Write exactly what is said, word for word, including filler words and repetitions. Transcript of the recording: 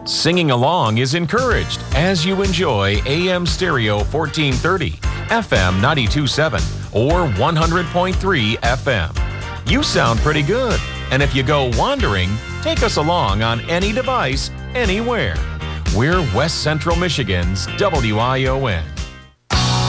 Singing along is encouraged as you enjoy A M Stereo fourteen thirty, F M ninety-two point seven, or one hundred point three F M. You sound pretty good, and if you go wandering, take us along on any device, anywhere. We're West Central Michigan's W I O N.